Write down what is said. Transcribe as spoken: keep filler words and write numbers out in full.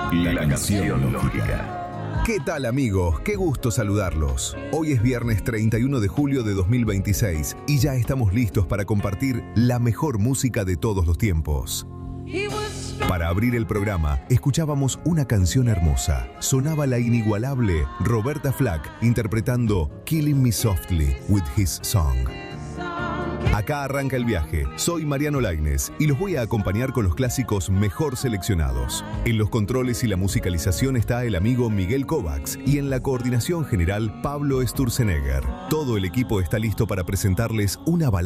La canción lógica. ¿Qué tal, amigos? Qué gusto saludarlos. Hoy es viernes treinta y uno de julio de dos mil veintiséis y ya estamos listos para compartir la mejor música de todos los tiempos. Para abrir el programa, escuchábamos una canción hermosa. Sonaba la inigualable Roberta Flack interpretando Killing Me Softly with His Song. Acá arranca el viaje. Soy Mariano Lainez y los voy a acompañar con los clásicos mejor seleccionados. En los controles y la musicalización está el amigo Miguel Kovacs y en la coordinación general Pablo Sturzenegger. Todo el equipo está listo para presentarles una balada